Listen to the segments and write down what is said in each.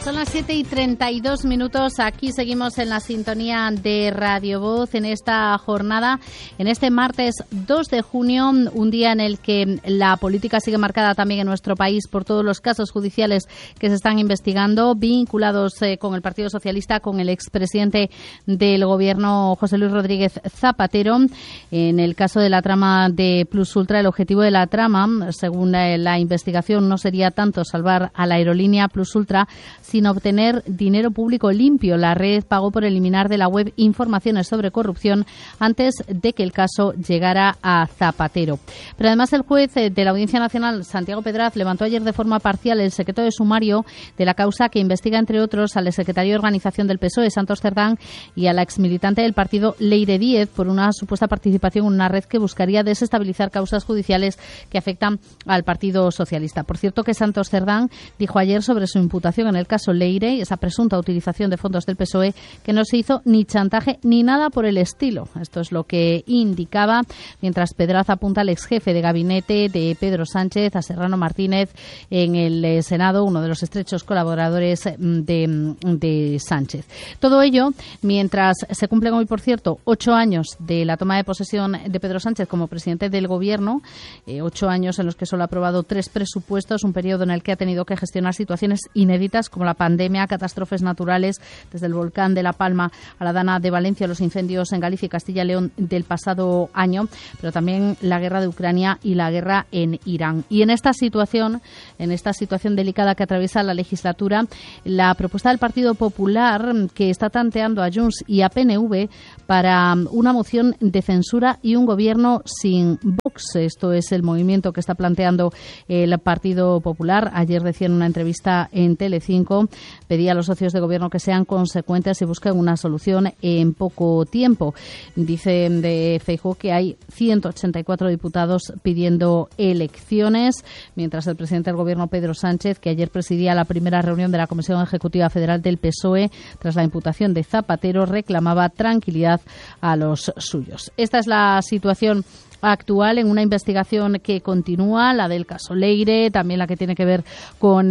Son las 7:32. Aquí seguimos en la sintonía de Radio Voz en esta jornada, en este martes 2 de junio, un día en el que la política sigue marcada también en nuestro país por todos los casos judiciales que se están investigando, vinculados con el Partido Socialista, con el expresidente del Gobierno, José Luis Rodríguez Zapatero. En el caso de la trama de Plus Ultra, el objetivo de la trama, según la investigación, no sería tanto salvar a la aerolínea Plus Ultra, sino obtener dinero público limpio. La red pagó por eliminar de la web informaciones sobre corrupción antes de que el caso llegara a Zapatero. Pero además el juez de la Audiencia Nacional, Santiago Pedraz, levantó ayer de forma parcial el secreto de sumario de la causa que investiga, entre otros, al exsecretario de Organización del PSOE, Santos Cerdán, y a la exmilitante del partido, Leire Díez, por una supuesta participación en una red que buscaría desestabilizar causas judiciales que afectan al Partido Socialista. Por cierto, que Santos Cerdán dijo ayer sobre su imputación en el caso Leire y esa presunta utilización de fondos del PSOE que no se hizo ni chantaje ni nada por el estilo. Esto es lo que indicaba, mientras Pedraz apunta al exjefe de gabinete de Pedro Sánchez, a Serrano Martínez, en el Senado, uno de los estrechos colaboradores de Sánchez. Todo ello mientras se cumplen hoy, por cierto, 8 años de la toma de posesión de Pedro Sánchez como presidente del Gobierno, 8 años en los que solo ha aprobado 3 presupuestos, un periodo en el que ha tenido que gestionar situaciones inéditas como la pandemia, catástrofes naturales, desde el volcán de La Palma a la Dana de Valencia, los incendios en Galicia y Castilla y León del pasado año, pero también la guerra de Ucrania y la guerra en Irán. Y en esta situación delicada que atraviesa la legislatura, la propuesta del Partido Popular, que está tanteando a Junts y a PNV para una moción de censura y un gobierno sin Vox. Esto es el movimiento que está planteando el Partido Popular. Ayer decía en una entrevista en Telecinco, pedía a los socios de gobierno que sean consecuentes y busquen una solución en poco tiempo. Dice de Feijóo que hay 184 diputados pidiendo elecciones, mientras el presidente del Gobierno, Pedro Sánchez, que ayer presidía la primera reunión de la Comisión Ejecutiva Federal del PSOE tras la imputación de Zapatero, reclamaba tranquilidad a los suyos. Esta es la situación actual en una investigación que continúa, la del caso Leire, también la que tiene que ver con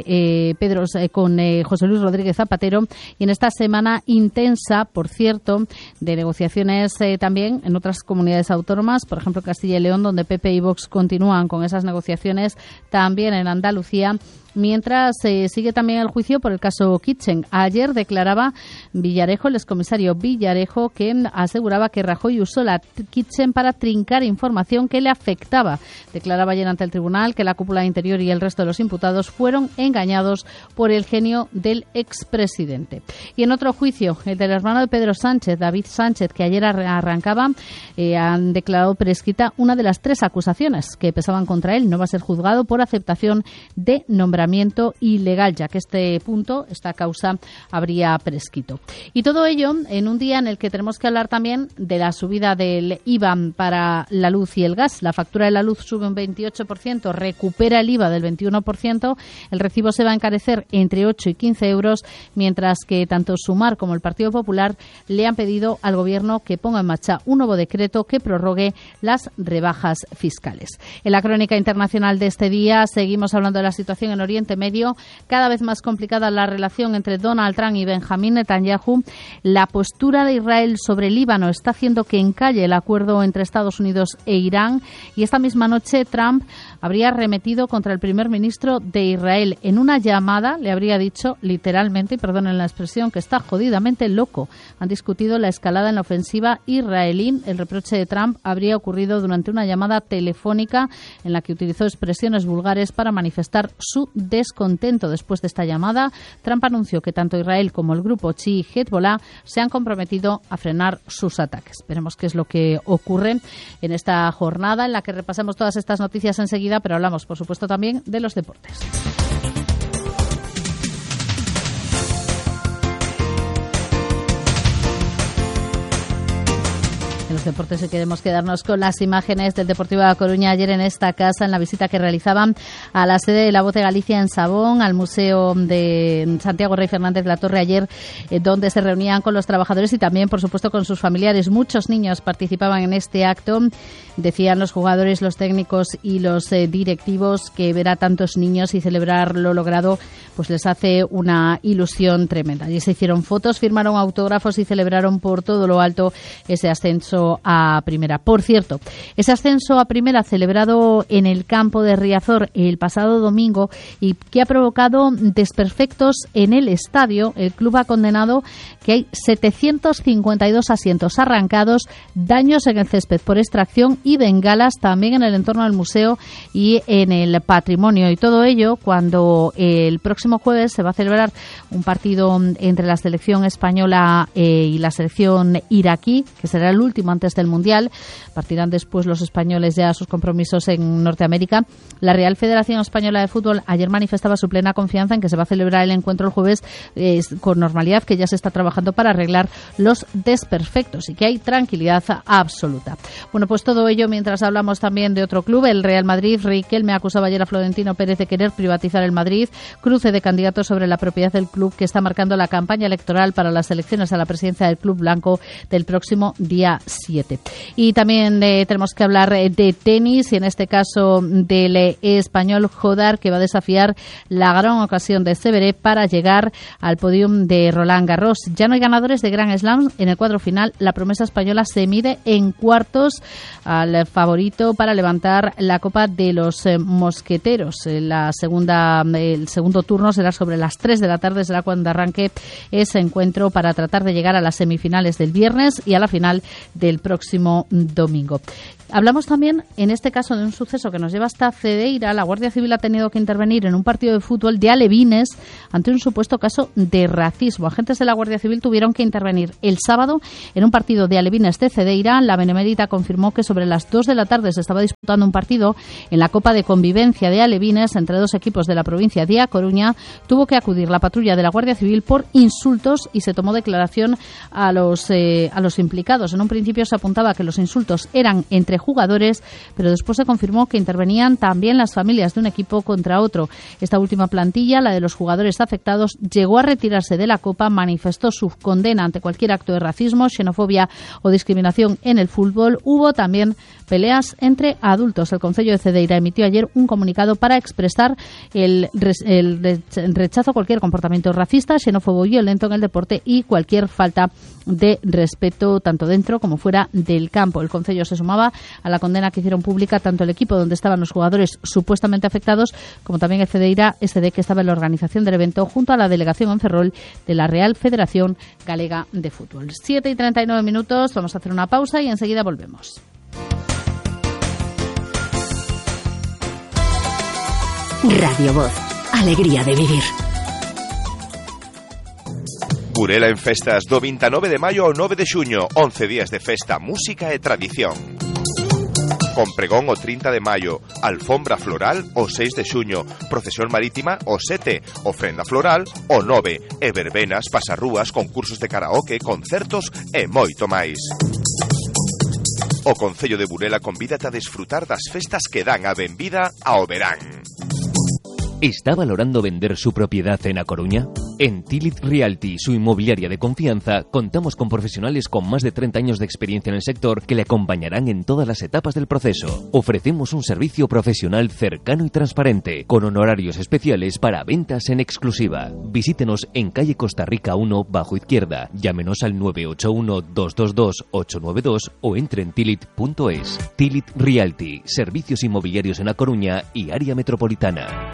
José Luis Rodríguez Zapatero, y en esta semana intensa, por cierto, de negociaciones también en otras comunidades autónomas, por ejemplo Castilla y León, donde PP y Vox continúan con esas negociaciones, también en Andalucía, mientras sigue también el juicio por el caso Kitchen. Ayer declaraba Villarejo, el excomisario Villarejo, que aseguraba que Rajoy usó la Kitchen para trincar información que le afectaba. Declaraba ayer ante el tribunal que la cúpula de Interior y el resto de los imputados fueron engañados por el genio del expresidente. Y en otro juicio, el del hermano de Pedro Sánchez, David Sánchez, que ayer arrancaba, han declarado prescrita una de las 3 acusaciones que pesaban contra él. No va a ser juzgado por aceptación de nombramiento ilegal, ya que esta causa habría prescrito. Y todo ello en un día en el que tenemos que hablar también de la subida del IVA para la luz y el gas. La factura de la luz sube un 28%, recupera el IVA del 21%, el recibo se va a encarecer entre 8 y 15 euros, mientras que tanto Sumar como el Partido Popular le han pedido al Gobierno que ponga en marcha un nuevo decreto que prorrogue las rebajas fiscales. En la crónica internacional de este día seguimos hablando de la situación en Oriente Medio, cada vez más complicada la relación entre Donald Trump y Benjamín Netanyahu. La postura de Israel sobre el Líbano está haciendo que encalle el acuerdo entre Estados Unidos e Irán, y esta misma noche Trump habría arremetido contra el primer ministro de Israel. En una llamada le habría dicho literalmente, y perdonen la expresión, que está jodidamente loco. Han discutido la escalada en la ofensiva israelí. El reproche de Trump habría ocurrido durante una llamada telefónica en la que utilizó expresiones vulgares para manifestar su descontento. Después de esta llamada, Trump anunció que tanto Israel como el grupo chií Hezbollah se han comprometido a frenar sus ataques. Veremos qué es lo que ocurre en esta jornada en la que repasamos todas estas noticias enseguida, pero hablamos, por supuesto, también de los deportes. deportes y queremos quedarnos con las imágenes del Deportivo de A Coruña ayer en esta casa, en la visita que realizaban a la sede de La Voz de Galicia en Sabón, al Museo de Santiago Rey Fernández de la Torre ayer, donde se reunían con los trabajadores y también, por supuesto, con sus familiares. Muchos niños participaban en este acto. Decían los jugadores, los técnicos y los directivos que ver a tantos niños y celebrar lo logrado pues les hace una ilusión tremenda. Y se hicieron fotos, firmaron autógrafos y celebraron por todo lo alto ese ascenso a primera. Por cierto, ese ascenso a primera celebrado en el campo de Riazor el pasado domingo y que ha provocado desperfectos en el estadio. El club ha condenado que hay 752 asientos arrancados, daños en el césped por extracción y bengalas también en el entorno del museo y en el patrimonio. Y todo ello cuando el próximo jueves se va a celebrar un partido entre la selección española y la selección iraquí, que será el último antes del Mundial. Partirán después los españoles ya a sus compromisos en Norteamérica. La Real Federación Española de Fútbol ayer manifestaba su plena confianza en que se va a celebrar el encuentro el jueves con normalidad, que ya se está trabajando para arreglar los desperfectos y que hay tranquilidad absoluta. Bueno, pues todo ello mientras hablamos también de otro club, el Real Madrid. Riquelme acusaba ayer a Florentino Pérez de querer privatizar el Madrid. Cruce de candidatos sobre la propiedad del club que está marcando la campaña electoral para las elecciones a la presidencia del Club Blanco del próximo día 7. Y también tenemos que hablar de tenis y en este caso del español Jodar, que va a desafiar la gran ocasión de Severé para llegar al podium de Roland Garros. Ya no hay ganadores de Grand Slam en el cuadro final. La promesa española se mide en cuartos al favorito para levantar la Copa de los Mosqueteros. El segundo turno será sobre las 3 de la tarde, será cuando arranque ese encuentro para tratar de llegar a las semifinales del viernes y a la final del próximo domingo. Hablamos también, en este caso, de un suceso que nos lleva hasta Cedeira. La Guardia Civil ha tenido que intervenir en un partido de fútbol de alevines ante un supuesto caso de racismo. Agentes de la Guardia Civil tuvieron que intervenir el sábado en un partido de alevines de Cedeira. La Benemérita confirmó que sobre las 2 de la tarde se estaba disputando un partido en la Copa de Convivencia de alevines entre dos equipos de la provincia de A Coruña. Tuvo que acudir la patrulla de la Guardia Civil por insultos y se tomó declaración a los implicados. En un principio se apuntaba que los insultos eran entre jugadores, pero después se confirmó que intervenían también las familias de un equipo contra otro. Esta última plantilla, la de los jugadores afectados, llegó a retirarse de la Copa, manifestó su condena ante cualquier acto de racismo, xenofobia o discriminación en el fútbol. Hubo también peleas entre adultos. El Concello de Cedeira emitió ayer un comunicado para expresar el rechazo a cualquier comportamiento racista, xenófobo y violento en el deporte y cualquier falta de respeto tanto dentro como fuera del campo. El Concello se sumaba a la condena que hicieron pública tanto el equipo donde estaban los jugadores supuestamente afectados como también el Cedeira SD, que estaba en la organización del evento junto a la delegación en Ferrol de la Real Federación Galega de Fútbol. 7:39, vamos a hacer una pausa y enseguida volvemos. Radio Voz, alegría de vivir. Burela en festas do 29 de maio ao 9 de xuño, 11 días de festa, música e tradición. Con pregón o 30 de maio, alfombra floral o 6 de xuño, procesión marítima o 7, ofrenda floral o 9, e verbenas, pasarrúas, concursos de karaoke, concertos e moito máis. O Concello de Burela convídate a desfrutar das festas que dan a benvida ao verán. ¿Está valorando vender su propiedad en A Coruña? En Tilit Realty, su inmobiliaria de confianza, contamos con profesionales con más de 30 años de experiencia en el sector que le acompañarán en todas las etapas del proceso. Ofrecemos un servicio profesional cercano y transparente, con honorarios especiales para ventas en exclusiva. Visítenos en calle Costa Rica 1, bajo izquierda. Llámenos al 981-222-892 o entre en tilit.es. Tilit Realty, servicios inmobiliarios en A Coruña y área metropolitana.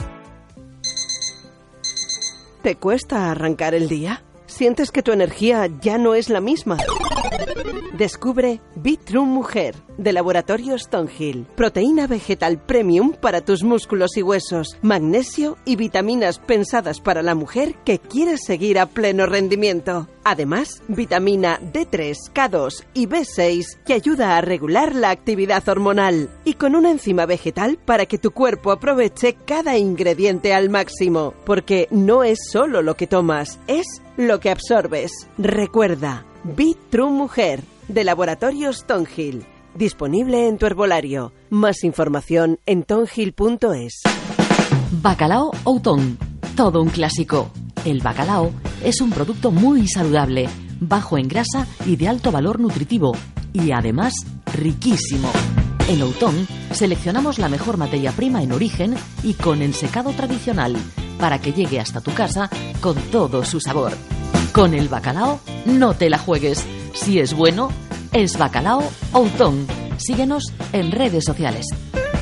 ¿Te cuesta arrancar el día? ¿Sientes que tu energía ya no es la misma? Descubre Bitrun Mujer, de Laboratorio Stonehill. Proteína vegetal premium para tus músculos y huesos. Magnesio y vitaminas pensadas para la mujer que quiere seguir a pleno rendimiento. Además, vitamina D3, K2 y B6 que ayuda a regular la actividad hormonal. Y con una enzima vegetal para que tu cuerpo aproveche cada ingrediente al máximo. Porque no es solo lo que tomas, es lo que absorbes. Recuerda, Bitrun Mujer, de Laboratorios Tonghil. Disponible en tu herbolario. Más información en tonghil.es. Bacalao Outón, todo un clásico. El bacalao es un producto muy saludable, bajo en grasa y de alto valor nutritivo, y además riquísimo. En Outón seleccionamos la mejor materia prima en origen y con ensecado tradicional, para que llegue hasta tu casa con todo su sabor. Con el bacalao no te la juegues. Si es bueno, es Bacalao Outón. Síguenos en redes sociales.